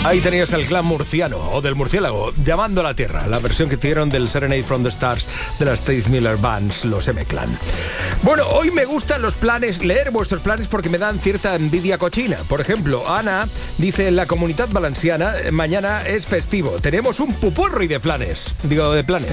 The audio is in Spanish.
Ahí tenías el clan murciano, o del murciélago, llamando a la tierra, la versión que hicieron del Serenade from the Stars de la Steve Miller Bands, los M-Clan. Bueno, hoy me gustan los planes, leer vuestros planes porque me dan cierta envidia cochina. Por ejemplo, Ana dice, en la Comunitat Valenciana, mañana es festivo, tenemos un pupurri de planes.